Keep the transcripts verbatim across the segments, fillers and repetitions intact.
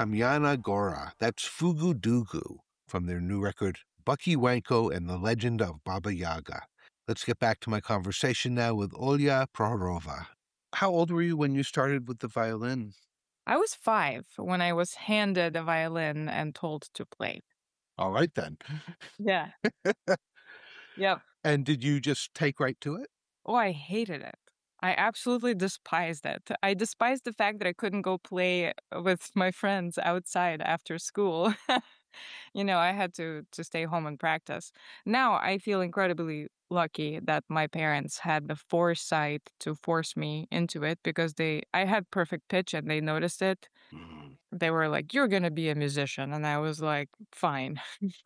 Kamyana Gora. That's Fugu Dugu from their new record, Bucky Wanko and the Legend of Baba Yaga. Let's get back to my conversation now with Olya Prohorova. How old were you when you started with the violin? I was five when I was handed a violin and told to play. All right, then. Yeah. Yep. And did you just take right to it? Oh, I hated it. I absolutely despised it. I despised the fact that I couldn't go play with my friends outside after school. You know, I had to to stay home and practice. Now I feel incredibly lucky that my parents had the foresight to force me into it because they I had perfect pitch and they noticed it. Mm. They were like, "You're going to be a musician." And I was like, "Fine."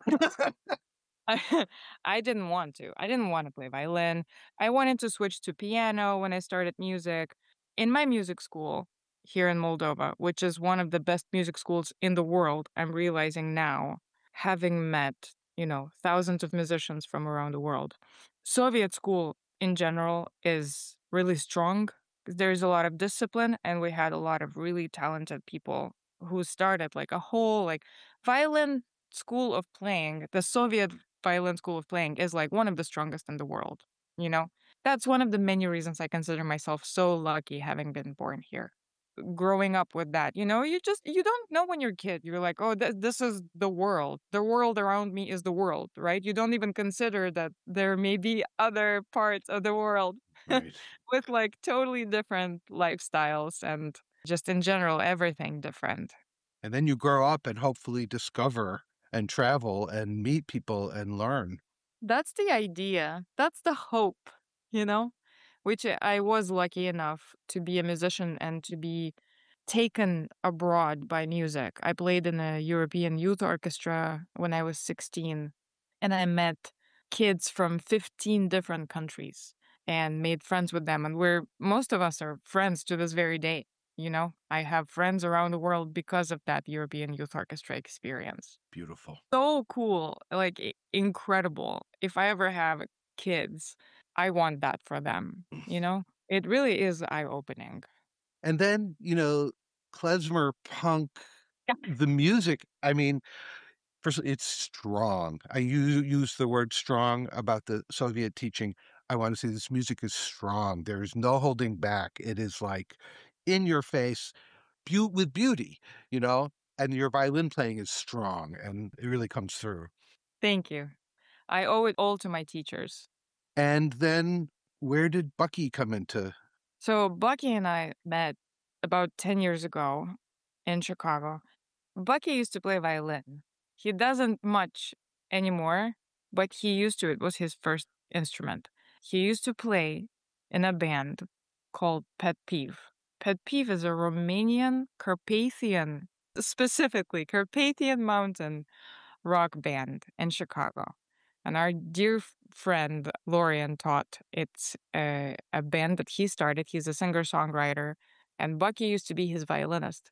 I, I didn't want to. I didn't want to play violin. I wanted to switch to piano when I started music. In my music school here in Moldova, which is one of the best music schools in the world, I'm realizing now, having met, you know, thousands of musicians from around the world. Soviet school in general is really strong. There's a lot of discipline, and we had a lot of really talented people who started like a whole like violin school of playing. The Soviet violin school of playing is like one of the strongest in the world, you know? That's one of the many reasons I consider myself so lucky having been born here. Growing up with that, you know, you just, you don't know when you're a kid. You're like, oh, th- this is the world. The world around me is the world, right? You don't even consider that there may be other parts of the world Right. with like totally different lifestyles and just in general, everything different. And then you grow up and hopefully discover and travel and meet people and learn. That's the idea. That's the hope, you know, which I was lucky enough to be a musician and to be taken abroad by music. I played in a European youth orchestra when I was sixteen, and I met kids from fifteen different countries and made friends with them. And we're, most of us are friends to this very day. You know, I have friends around the world because of that European youth orchestra experience. Beautiful. So cool, like i- incredible. If I ever have kids, I want that for them, you know? It really is eye-opening. And then, you know, klezmer punk, the music, I mean, first, it's strong. I use, use the word strong about the Soviet teaching. I want to say this music is strong. There is no holding back. It is like in your face, be- with beauty, you know, and your violin playing is strong and it really comes through. Thank you. I owe it all to my teachers. And then where did Bucky come into? So Bucky and I met about ten years ago in Chicago. Bucky used to play violin. He doesn't much anymore, but he used to. It was his first instrument. He used to play in a band called Pet Peeve. Pet Peeve is a Romanian Carpathian, specifically Carpathian Mountain rock band in Chicago. And our dear f- friend Lorian taught it's a, a band that he started. He's a singer songwriter, and Bucky used to be his violinist.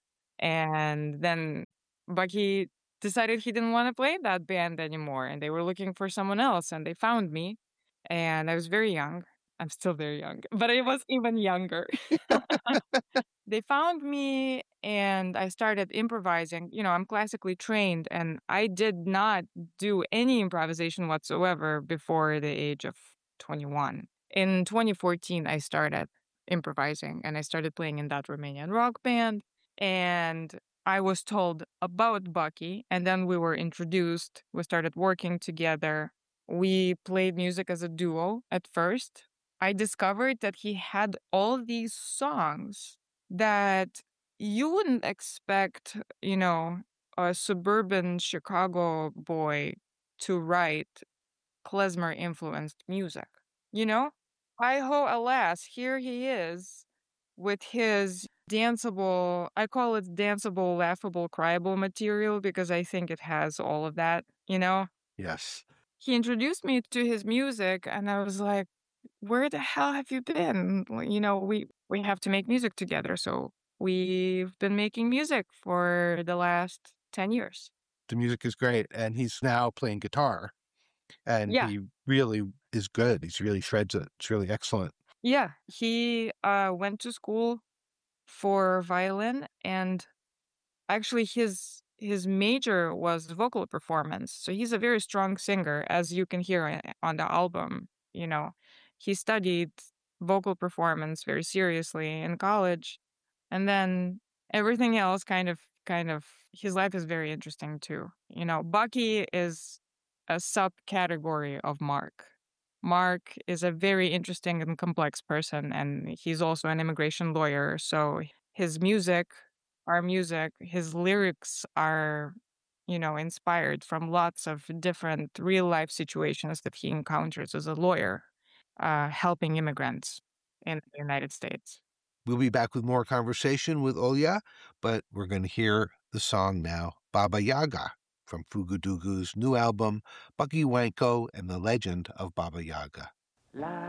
And then Bucky decided he didn't want to play in that band anymore, and they were looking for someone else, and they found me. And I was very young. I'm still very young, but I was even younger. They found me and I started improvising. You know, I'm classically trained and I did not do any improvisation whatsoever before the age of twenty-one. In twenty fourteen, I started improvising and I started playing in that Romanian rock band. And I was told about Bucky, and then we were introduced. We started working together. We played music as a duo at first. I discovered that he had all these songs that you wouldn't expect, you know, a suburban Chicago boy to write klezmer influenced music. You know? Hi ho, alas, here he is with his danceable, I call it danceable, laughable, cryable material because I think it has all of that, you know? Yes. He introduced me to his music and I was like, where the hell have you been? Well, You know, we we have to make music together. So we've been making music for the last ten years. The music is great. And he's now playing guitar and Yeah. he really is good. He's really shreds it. It's really excellent. Yeah. He uh went to school for violin and actually his his major was vocal performance, so he's a very strong singer, as you can hear I on the album, you know. He studied vocal performance very seriously in college, and then everything else kind of kind of his life is very interesting too. You know, Bucky is a subcategory of Mark. Mark is a very interesting and complex person, and he's also an immigration lawyer. So his music, our music, his lyrics are, you know, inspired from lots of different real life situations that he encounters as a lawyer, uh, helping immigrants in the United States. We'll be back with more conversation with Olya, but we're going to hear the song now, Baba Yaga, from Fugudugu's new album, Bucky Wanko and the Legend of Baba Yaga.